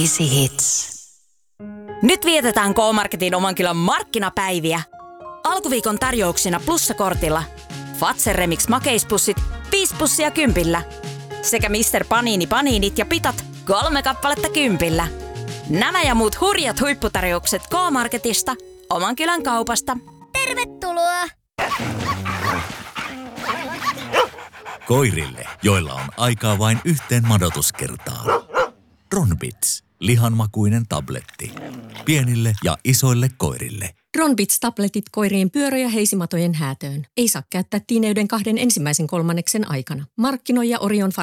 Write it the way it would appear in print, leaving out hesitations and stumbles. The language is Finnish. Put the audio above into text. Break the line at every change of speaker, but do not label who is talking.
Easy Hits. Nyt vietetään K-Marketin Omankylän markkinapäiviä. Alkuviikon tarjouksina plussakortilla Fazer Remix makeispussit 5 pussia 10 sekä Mr. Panini paniinit ja pitot 3 kappaletta 10. Nämä ja muut hurjat huipputarjoukset K-Marketista, Omankylän kaupasta.
Tervetuloa!
Koirille, joilla on aikaa vain yhteen madotuskertaan. Ronbits, lihanmakuinen tabletti. Pienille ja isoille koirille.
Ronbits-tabletit koirien pyörä- ja heisimatojen häätöön. Ei saa käyttää tiineyden 2 ensimmäisen kolmanneksen aikana. Markkinoija Orion